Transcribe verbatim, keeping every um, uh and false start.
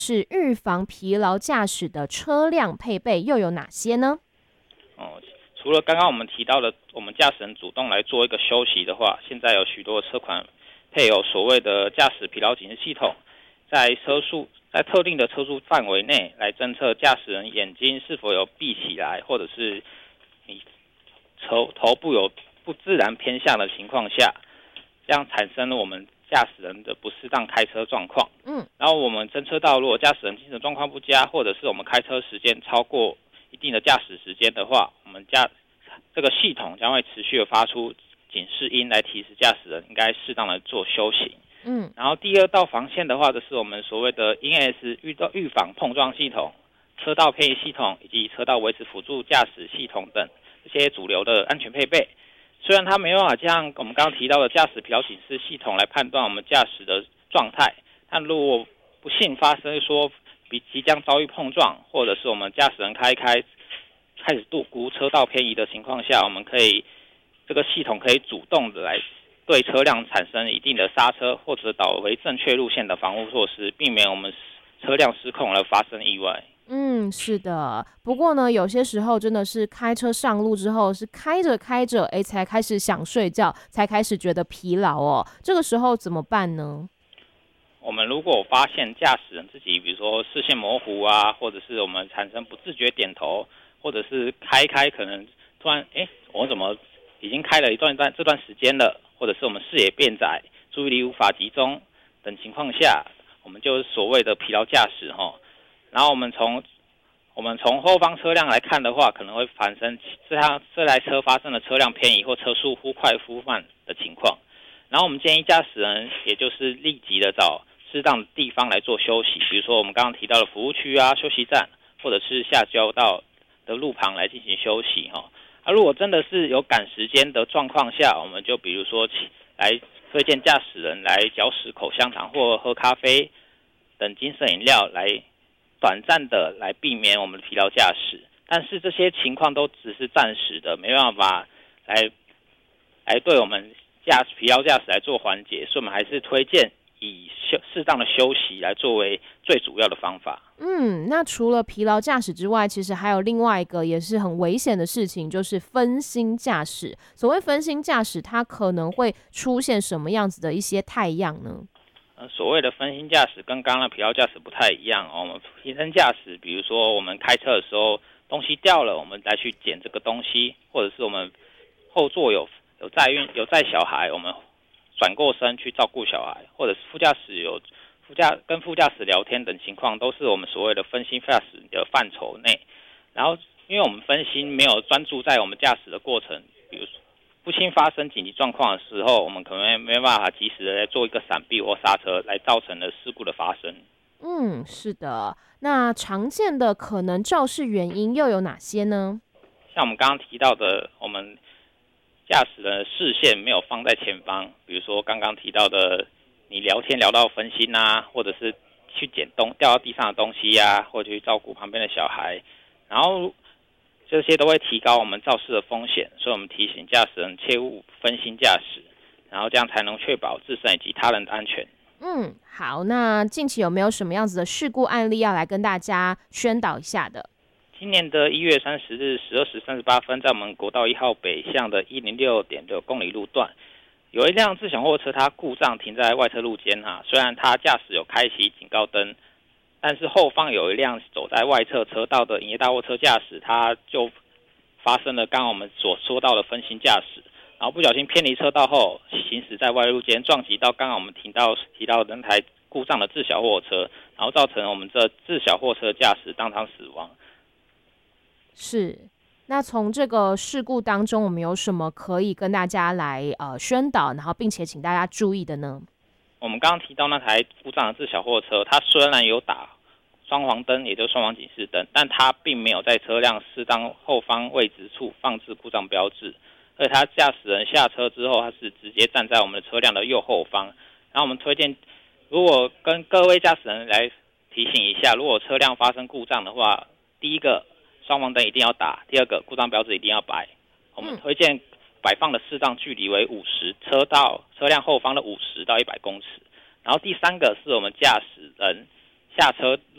是预防疲劳驾驶的车辆配备又有哪些呢？ 哦，除了刚刚我们提到的，我们驾驶人主动来做一个休息的话，现在有许多车款配有所谓的驾驶疲劳警示系统，在车速在特定的车速范围内来侦测驾驶人眼睛是否有闭起来，或者是你头头部有不自然偏向的情况下，这样产生了我们驾驶人的不适当开车状况。 嗯， 然后我们侦测到，如果驾驶人精神状况不佳，或者是我们开车时间超过一定的驾驶时间的话，我们驾这个系统将会持续的发出警示音来提示驾驶人应该适当的做休息。 嗯， 然后第二道防线的话，就是我们所谓的 E N S 预到预防碰撞系统、车道偏移系统以及车道维持辅助驾驶系统等这些主流的安全配备。虽然它没办法像我们刚刚提到的驾驶疲劳警示系统来判断我们驾驶的状态，但如果不幸发生说比即将遭遇碰撞，或者是我们驾驶人开开开始度估车道偏移的情况下，我们可以这个系统可以主动的来对车辆产生一定的刹车或者导回正确路线的防护措施，避免我们车辆失控而发生意外。 嗯，是的。不过呢，有些时候真的是开车上路之后，是开着开着，哎，才开始想睡觉，才开始觉得疲劳哦。这个时候怎么办呢？ 我们如果发现驾驶人自己，比如说视线模糊啊，或者是我们产生不自觉点头，或者是开开可能突然，哎，我怎么已经开了一段段这段时间了，或者是我们视野变窄、注意力无法集中等情况下，我们就是所谓的疲劳驾驶哈。然后我们从我们从后方车辆来看的话，可能会产生这辆这台车发生了车辆偏移或车速忽快忽慢的情况。然后我们建议驾驶人，也就是立即的找适当的地方来做休息，比如说我们刚刚提到的服务区啊、休息站，或者是下交道的路旁来进行休息哈。啊，如果真的是有赶时间的状况下，我们就比如说来推荐驾驶人来嚼食口香糖或喝咖啡等精神饮料，来短暂的来避免我们的疲劳驾驶。但是这些情况都只是暂时的，没办法来来对我们驾驶疲劳驾驶来做缓解，所以我们还是推荐以适当的休息来作为最主要的方法。 嗯，那除了疲劳驾驶之外，其实还有另外一个也是很危险的事情，就是分心驾驶。所谓分心驾驶，它可能会出现什么样子的一些态样呢？ 呃，所谓的分心驾驶跟刚刚的疲劳驾驶不太一样哦。我们分心驾驶，比如说我们开车的时候东西掉了，我们来去捡这个东西，或者是我们后座有有载运有载小孩，我们转过身去照顾小孩，或者是副驾驶有副驾跟副驾驶聊天等情况，都是我们所谓的分心驾驶的范畴内。然后，因为我们分心没有专注在我们驾驶的过程，比如说不幸发生紧急状况的时候，我们可能没办法及时的来做一个闪避或刹车，来造成了事故的发生。 嗯，是的。那常见的可能肇事原因又有哪些呢？ 像我们刚刚提到的，我们驾驶人的视线没有放在前方，比如说刚刚提到的，你聊天聊到分心啊，或者是去捡东掉到地上的东西啊，或者去照顾旁边的小孩，然后这些都会提高我们肇事的风险，所以我们提醒驾驶人切勿分心驾驶，然后这样才能确保自身以及他人的安全。 嗯，好，那近期有没有什么样子的事故案例要来跟大家宣导一下的？ 今年的一月三十日十二时三十八分，在我们国道一号北向的一零六点六公里路段，有一辆自小货车，它故障停在外侧路肩哈。虽然它驾驶有开启警告灯，但是后方有一辆走在外侧车道的营业大货车驾驶，它就发生了刚刚我们所说到的分心驾驶，然后不小心偏离车道后，行驶在外路间撞击到刚刚我们提到提到的那台故障的自小货车，然后造成我们这自小货车驾驶当场死亡。 是。那从这个事故当中，我们有什么可以跟大家来呃宣导，然后并且请大家注意的呢？ 我们刚刚提到那台故障的自小货车，它虽然有打双黄灯，也就是双黄警示灯，但它并没有在车辆适当后方位置处放置故障标志，所以他驾驶人下车之后，他是直接站在我们的车辆的右后方。然后我们推荐，如果跟各位驾驶人来提醒一下，如果车辆发生故障的话，第一个双黄灯一定要打，第二个故障标志一定要摆。我们推荐摆放的适当距离为五十，车道车辆后方的五十到一百公尺。然后第三个是我们驾驶人下车